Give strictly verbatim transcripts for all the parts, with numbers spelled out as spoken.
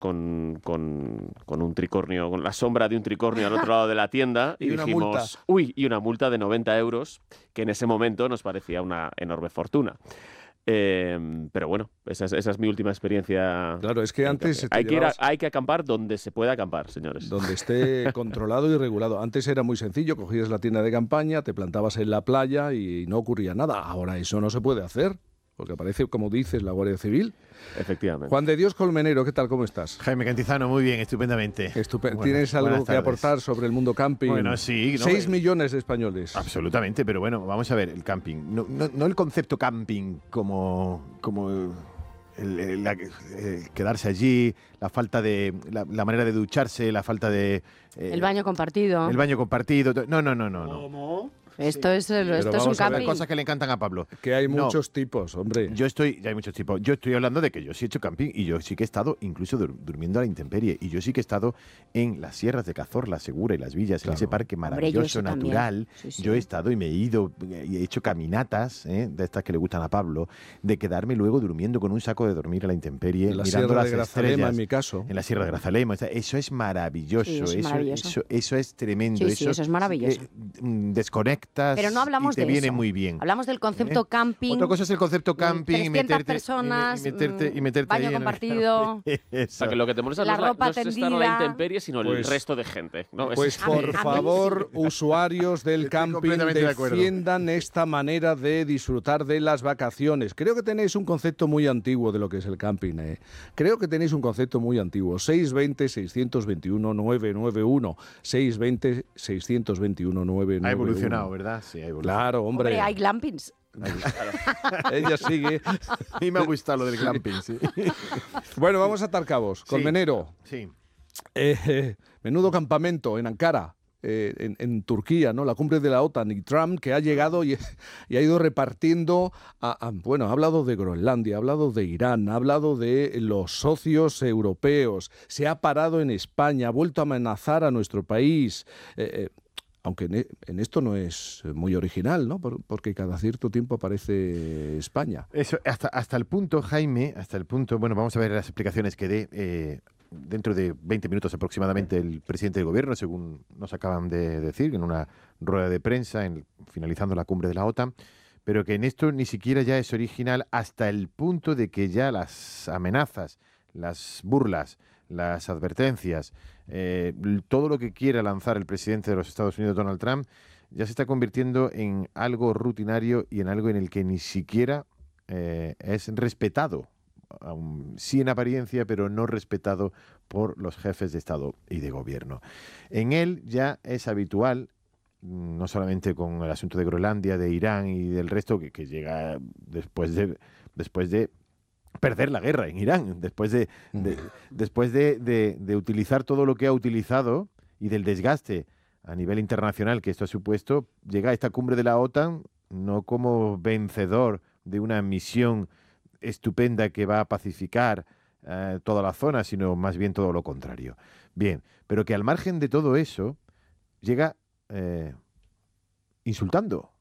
con, con, con un tricornio, con la sombra de un tricornio al otro lado de la tienda y, y una dijimos, multa. uy, y una multa de noventa euros, que en ese momento nos parecía una enorme fortuna. Eh, pero bueno, esa es, esa es mi última experiencia. Claro, es que antes te hay que ir a, llevabas- hay que acampar donde se pueda acampar, señores. donde esté controlado y regulado. Antes era muy sencillo, cogías la tienda de campaña, te plantabas en la playa y no ocurría nada. Ahora eso no se puede hacer, porque aparece, como dices, la Guardia Civil. Efectivamente. Juan de Dios Colmenero, ¿qué tal? ¿Cómo estás? Jaime Cantizano, muy bien, estupendamente. Estupe- Buenas- ¿Tienes algo buenas que tardes. aportar sobre el mundo camping? Bueno, sí, ¿no? Seis millones de españoles. Absolutamente, pero bueno, vamos a ver, el camping. No, no, no el concepto camping como, como el, el- la- el quedarse allí, la falta de. La, la manera de ducharse, la falta de. eh, El baño compartido. El baño compartido. to- No, no, no, no. no. ¿Cómo? Esto es, esto es un vamos a ver, camping. Cosas que le encantan a Pablo. Que hay No. muchos tipos, hombre. Yo estoy, ya hay muchos tipos. Yo estoy hablando de que yo sí he hecho camping y yo sí que he estado incluso dur- durmiendo a la intemperie. Y yo sí que he estado en las sierras de Cazorla, Segura y Las Villas, Claro. en ese parque Hombre, yo maravilloso, eso también. natural. Sí, sí. Yo he estado y me he ido eh, y he hecho caminatas, ¿eh? de estas que le gustan a Pablo, de quedarme luego durmiendo con un saco de dormir a la intemperie, En la mirando Sierra las de Grazalema, estrellas. en mi caso. En la Sierra de Grazalema. O sea, eso es maravilloso. Sí, eso es maravilloso. Eso, eso es tremendo. Sí, sí, eso es maravilloso. eh, mm, desconectas Pero no hablamos y te de viene eso. muy bien. Hablamos del concepto ¿Eh? camping. Otra cosa es el concepto camping y trescientas meterte, personas, y, me- y meterte, y meterte baño ahí en el- compartido. O Eso. sea, que lo que te molesta La no es, la, ropa no es estar a tendida. la intemperie, sino el Pues- resto de gente. ¿no? Es- Pues A mí- por a mí favor, usuarios del Estoy camping, completamente de acuerdo. defiendan esta manera de disfrutar de las vacaciones. Creo que tenéis un concepto muy antiguo de lo que es el camping. ¿eh? Creo que tenéis un concepto muy antiguo. seis veinte, seiscientos veintiuno, nueve nueve uno. seis veinte, seiscientos veintiuno, nueve nueve uno. Ha evolucionado, ¿verdad? Sí, ha evolucionado. Claro, hombre. Hombre, hay glampings. Ella sigue. A mí me ha gustado lo del glamping, sí. Bueno, vamos a atar cabos. Colmenero, Sí. eh, eh, menudo campamento en Ankara. eh, en, en Turquía, ¿no? La cumbre de la OTAN y Trump que ha llegado y, y ha ido repartiendo, a- a- bueno, ha hablado de Groenlandia, ha hablado de Irán, ha hablado de los socios europeos, se ha parado en España, ha vuelto a amenazar a nuestro país. Eh, eh, aunque en, e- en esto no es muy original, ¿no? Por- porque cada cierto tiempo aparece España. Eso, hasta, hasta el punto, Jaime, hasta el punto, bueno, vamos a ver las explicaciones que dé eh, dentro de veinte minutos aproximadamente el presidente del gobierno, según nos acaban de decir en una rueda de prensa, en, finalizando la cumbre de la OTAN, pero que en esto ni siquiera ya es original hasta el punto de que ya las amenazas, las burlas, las advertencias, eh, todo lo que quiera lanzar el presidente de los Estados Unidos, Donald Trump, ya se está convirtiendo en algo rutinario y en algo en el que ni siquiera eh, es respetado, aun sí en apariencia, pero no respetado por los jefes de Estado y de Gobierno. En él ya es habitual, no solamente con el asunto de Groenlandia, de Irán y del resto, que, que llega después de, después de perder la guerra en Irán, después de, de- después de, de- de utilizar todo lo que ha utilizado y del desgaste a nivel internacional que esto ha supuesto, llega a esta cumbre de la OTAN no como vencedor de una misión estupenda que va a pacificar eh, toda la zona, sino más bien todo lo contrario. Bien, pero que al margen de todo eso, llega eh, insultando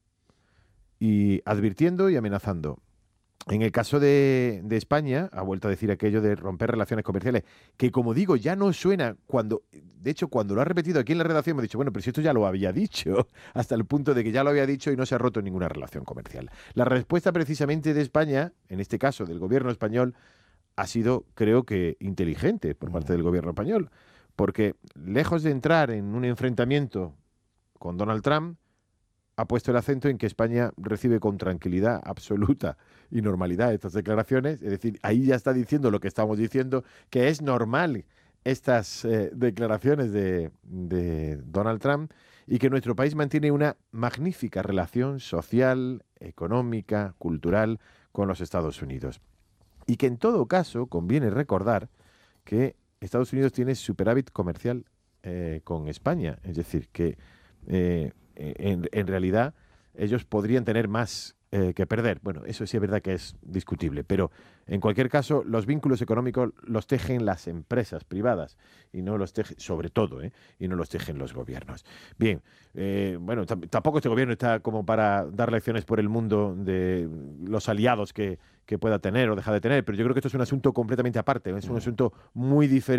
y advirtiendo y amenazando. En el caso de, de España, ha vuelto a decir aquello de romper relaciones comerciales, que como digo, ya no suena cuando, de hecho, cuando lo ha repetido aquí en la redacción me he dicho, bueno, pero si esto ya lo había dicho, hasta el punto de que ya lo había dicho y no se ha roto ninguna relación comercial. La respuesta precisamente de España, en este caso del gobierno español, ha sido, creo que, inteligente por parte del gobierno español, porque lejos de entrar en un enfrentamiento con Donald Trump, ha puesto el acento en que España recibe con tranquilidad absoluta y normalidad estas declaraciones. Es decir, ahí ya está diciendo lo que estamos diciendo, que es normal estas eh, declaraciones de, de Donald Trump y que nuestro país mantiene una magnífica relación social, económica, cultural con los Estados Unidos. Y que en todo caso conviene recordar que Estados Unidos tiene superávit comercial eh, con España. Es decir, que... Eh, En, en realidad, ellos podrían tener más eh, que perder. Bueno, eso sí es verdad que es discutible, pero en cualquier caso, los vínculos económicos los tejen las empresas privadas y no los tejen, sobre todo, ¿eh? y no los tejen los gobiernos. Bien, eh, bueno, t- tampoco este gobierno está como para dar lecciones por el mundo de los aliados que, que pueda tener o dejar de tener, pero yo creo que esto es un asunto completamente aparte, es un asunto muy diferente